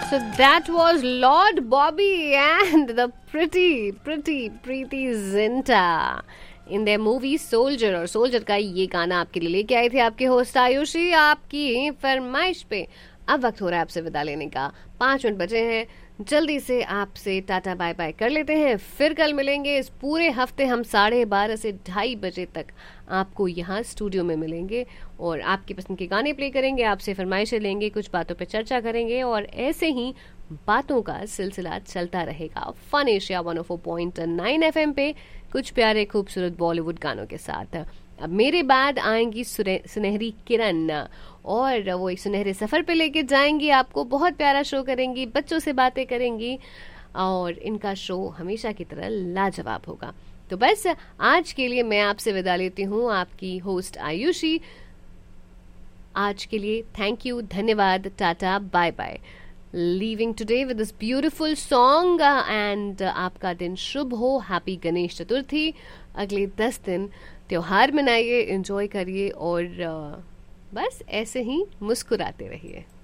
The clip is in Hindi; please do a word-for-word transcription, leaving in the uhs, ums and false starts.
So that was Lord Bobby and the pretty, pretty Preeti Zinta in their movie Soldier. और सोल्जर का ये गाना आपके लिए लेके आए थे आपके होस्ट आयुषी आपकी फरमाइश पे. अब वक्त हो रहा है आपसे विदा लेने का. पाँच मिनट बचे हैं. जल्दी से आपसे टाटा बाय बाय कर लेते हैं. फिर कल मिलेंगे. इस पूरे हफ्ते हम साढ़े बारह से ढाई बजे तक आपको यहाँ स्टूडियो में मिलेंगे और आपकी पसंद के गाने प्ले करेंगे, आपसे फरमाइशें लेंगे, कुछ बातों पे चर्चा करेंगे और ऐसे ही बातों का सिलसिला चलता रहेगा. Fun Asia one O four point nine F M पे कुछ प्यारे खूबसूरत बॉलीवुड गानों के साथ. अब मेरे बाद आएंगी सुनहरी किरण और वो एक सुनहरे सफर पे लेके जाएंगी आपको. बहुत प्यारा शो करेंगी, बच्चों से बातें करेंगी और इनका शो हमेशा की तरह लाजवाब होगा. तो बस आज के लिए मैं आपसे विदा लेती हूँ, आपकी होस्ट आयुषी. आज के लिए थैंक यू, धन्यवाद, tata bye bye. Leaving today with this beautiful song and आपका दिन शुभ हो. हैप्पी गणेश चतुर्थी. अगले दस दिन त्योहार मनाइए, एंजॉय करिए और uh, बस ऐसे ही मुस्कुराते रहिए.